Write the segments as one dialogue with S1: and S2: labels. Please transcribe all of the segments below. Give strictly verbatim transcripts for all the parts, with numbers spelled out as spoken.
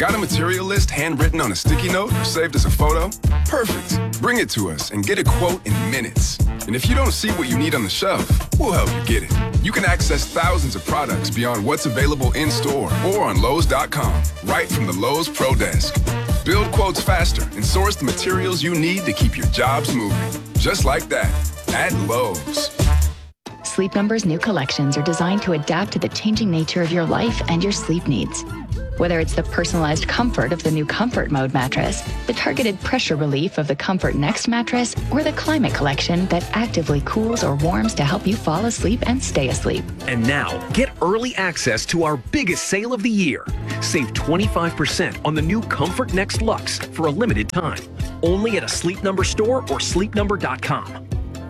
S1: Got a material list handwritten on a sticky note or saved as a photo? Perfect. Bring it to us and get a quote in minutes. And if you don't see what you need on the shelf, we'll help you get it. You can access thousands of products beyond what's available in-store or on Lowe's dot com, right from the Lowe's Pro Desk. Build quotes faster and source the materials you need to keep your jobs moving. Just like that, at Lowe's.
S2: Sleep Number's new collections are designed to adapt to the changing nature of your life and your sleep needs. Whether it's the personalized comfort of the new Comfort Mode mattress, the targeted pressure relief of the Comfort Next mattress, or the Climate Collection that actively cools or warms to help you fall asleep and stay asleep.
S3: And now, get early access to our biggest sale of the year. Save twenty-five percent on the new Comfort Next Luxe for a limited time. Only at a Sleep Number store or sleep number dot com.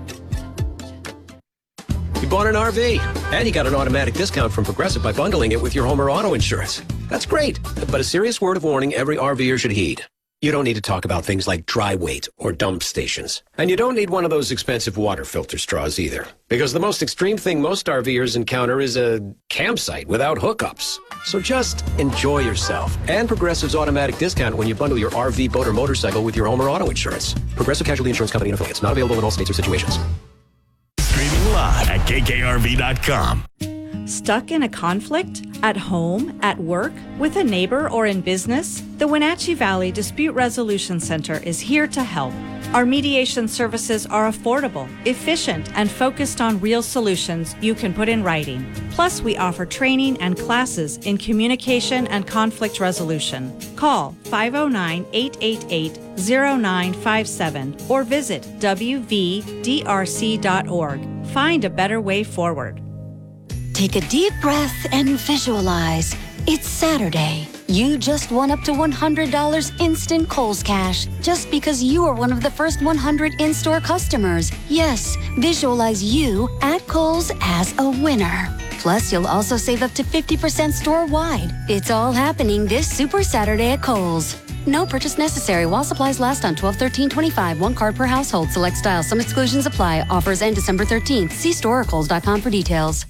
S4: You bought an R V, and you got an automatic discount from Progressive by bundling it with your home or auto insurance. That's great, but a serious word of warning every RVer should heed. You don't need to talk about things like dry weight or dump stations. And you don't need one of those expensive water filter straws either. Because the most extreme thing most RVers encounter is a campsite without hookups. So just enjoy yourself. And Progressive's automatic discount when you bundle your R V, boat, or motorcycle with your home or auto insurance. Progressive Casualty Insurance Company and affiliates. Not available in all states or situations.
S5: Streaming live at K K R V dot com.
S6: Stuck in a conflict? At home, at work, with a neighbor, or in business? The Wenatchee Valley Dispute Resolution Center is here to help. Our mediation services are affordable, efficient, and focused on real solutions you can put in writing. Plus, we offer training and classes in communication and conflict resolution. Call five oh nine, eight eight eight, oh nine five seven or visit w v d r c dot org. Find a better way forward.
S7: Take a deep breath and visualize. It's Saturday. You just won up to one hundred dollars instant Kohl's Cash just because you are one of the first one hundred in-store customers. Yes, visualize you at Kohl's as a winner. Plus, you'll also save up to fifty percent store-wide. It's all happening this Super Saturday at Kohl's. No purchase necessary while supplies last on twelve thirteen twenty-five. One card per household. Select styles. Some exclusions apply. Offers end December thirteenth. See store or kohls dot com for details.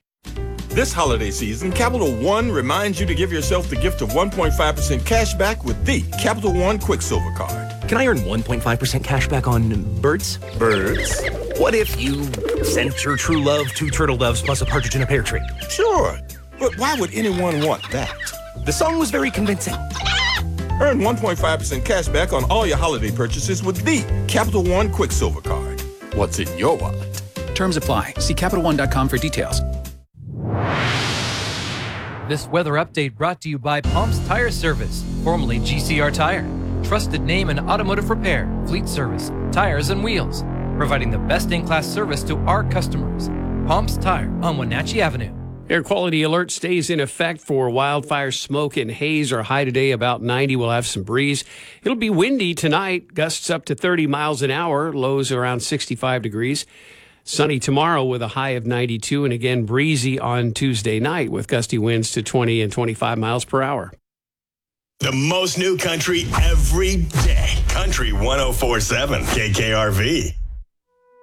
S8: This holiday season, Capital One reminds you to give yourself the gift of one point five percent cash back with the Capital One Quicksilver Card.
S3: Can I earn one point five percent cash back on birds?
S8: Birds?
S3: What if you sent your true love two turtle doves plus a partridge in a pear tree?
S8: Sure, but why would anyone want that?
S3: The song was very convincing.
S8: Earn one point five percent cash back on all your holiday purchases with the Capital One Quicksilver Card. What's in your wallet?
S9: Terms apply. See Capital One dot com for details.
S10: This weather update brought to you by Palms Tire Service, formerly G C R Tire. Trusted name in automotive repair, fleet service, tires and wheels. Providing the best in-class service to our customers. Palms Tire on Wenatchee Avenue.
S11: Air quality alert stays in effect for wildfire smoke and haze. Our high today about ninety. We'll have some breeze. It'll be windy tonight. Gusts up to thirty miles an hour. Lows around sixty-five degrees. Sunny tomorrow with a high of ninety-two, and again breezy on Tuesday night with gusty winds to twenty and twenty-five miles per hour.
S5: The most new country every day. Country one oh four point seven K K R V.